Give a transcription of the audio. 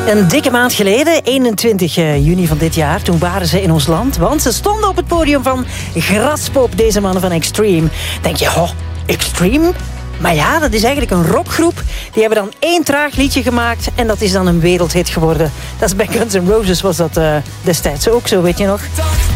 Een dikke maand geleden, 21 juni van dit jaar, toen waren ze in ons land. Want ze stonden op het podium van Graspop, deze mannen van Extreme. Denk je, oh, Extreme? Maar ja, dat is eigenlijk een rockgroep. Die hebben dan 1 traag liedje gemaakt en dat is dan een wereldhit geworden. Dat is bij Guns N' Roses was dat destijds ook zo, weet je nog?